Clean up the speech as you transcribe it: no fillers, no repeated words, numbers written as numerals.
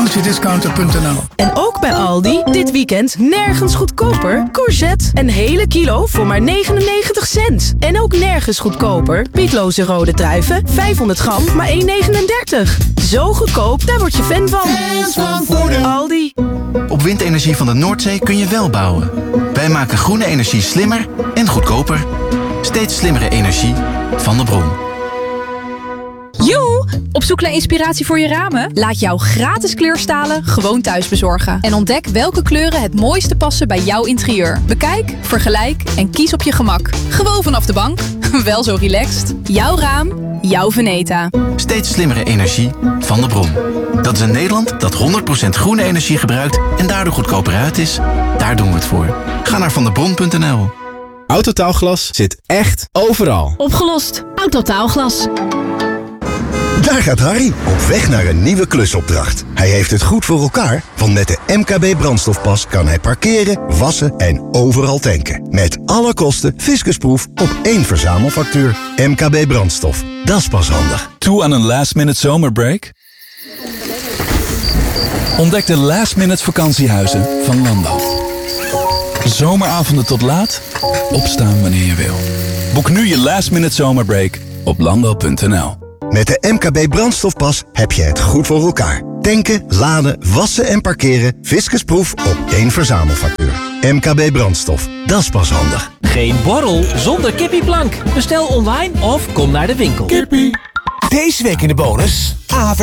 Financiëdiscounter.nl. En ook bij Aldi, dit weekend nergens goedkoper. Courgette, een hele kilo voor maar 99 cent. En ook nergens goedkoper. Pietloze rode druiven, 500 gram, maar 1,39. Zo goedkoop, daar word je fan van. Aldi. Op windenergie van de Noordzee kun je wel bouwen. Wij maken groene energie slimmer en goedkoper. Steeds slimmere energie van de bron. Joe, op zoek naar inspiratie voor je ramen? Laat jouw gratis kleurstalen gewoon thuis bezorgen. En ontdek welke kleuren het mooiste passen bij jouw interieur. Bekijk, vergelijk en kies op je gemak. Gewoon vanaf de bank. Wel zo relaxed. Jouw raam, jouw Veneta. Steeds slimmere energie van de bron. Dat is een Nederland dat 100% groene energie gebruikt en daardoor goedkoper uit is. Daar doen we het voor. Ga naar vandebron.nl. Autotaalglas zit echt overal. Opgelost. Autotaalglas. Daar gaat Harry, op weg naar een nieuwe klusopdracht. Hij heeft het goed voor elkaar, want met de MKB brandstofpas kan hij parkeren, wassen en overal tanken. Met alle kosten fiscusproef op één verzamelfactuur. MKB brandstof, dat is pas handig. Toe aan een last-minute zomerbreak? Ontdek de last-minute vakantiehuizen van Lando. Zomeravonden tot laat, opstaan wanneer je wil. Boek nu je last-minute zomerbreak op lando.nl. Met de MKB brandstofpas heb je het goed voor elkaar. Tanken, laden, wassen en parkeren, fiscusproef op één verzamelfactuur. MKB brandstof, dat is pas handig. Geen borrel zonder kippieplank. Bestel online of kom naar de winkel. Kippie. Deze week in de bonus. AVG